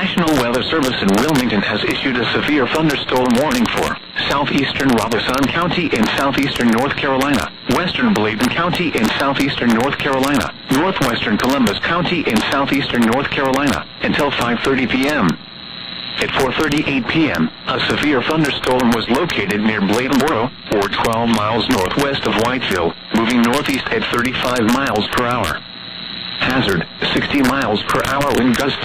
National Weather Service in Wilmington has issued a severe thunderstorm warning for southeastern Robeson County in southeastern North Carolina, western Bladen County in southeastern North Carolina, northwestern Columbus County in southeastern North Carolina, until 5:30 p.m. At 4:38 p.m., a severe thunderstorm was located near Bladenboro, or 12 miles northwest of Whiteville, moving northeast at 35 miles per hour. Hazard, 60 miles per hour wind gusts.